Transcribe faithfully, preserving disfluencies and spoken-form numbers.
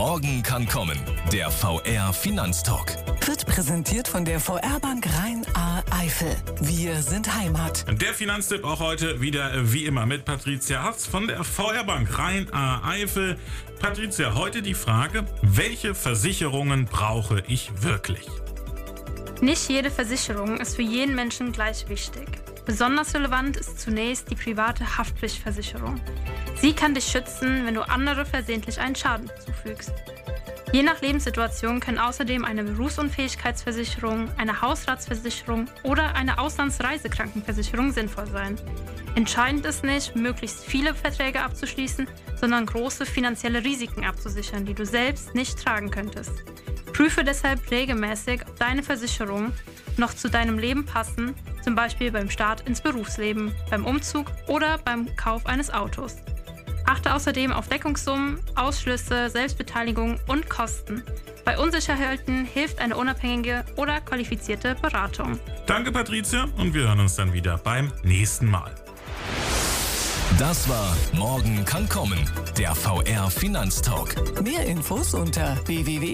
Morgen kann kommen. Der V R Finanztalk. Wird präsentiert von der V R-Bank Rhein-A-Eifel. Wir sind Heimat. Der Finanztipp auch heute wieder wie immer mit Patricia Hartz von der V R-Bank Rhein-A-Eifel. Patricia, heute die Frage, welche Versicherungen brauche ich wirklich? Nicht jede Versicherung ist für jeden Menschen gleich wichtig. Besonders relevant ist zunächst die private Haftpflichtversicherung. Sie kann dich schützen, wenn du andere versehentlich einen Schaden zufügst. Je nach Lebenssituation können außerdem eine Berufsunfähigkeitsversicherung, eine Hausratsversicherung oder eine Auslandsreisekrankenversicherung sinnvoll sein. Entscheidend ist nicht, möglichst viele Verträge abzuschließen, sondern große finanzielle Risiken abzusichern, die du selbst nicht tragen könntest. Prüfe deshalb regelmäßig, ob deine Versicherungen noch zu deinem Leben passen, zum Beispiel beim Start ins Berufsleben, beim Umzug oder beim Kauf eines Autos. Achte außerdem auf Deckungssummen, Ausschlüsse, Selbstbeteiligung und Kosten. Bei Unsicherheiten hilft eine unabhängige oder qualifizierte Beratung. Danke, Patricia, und wir hören uns dann wieder beim nächsten Mal. Das war Morgen kann kommen. Der V R Finanztalk. Mehr Infos unter w w w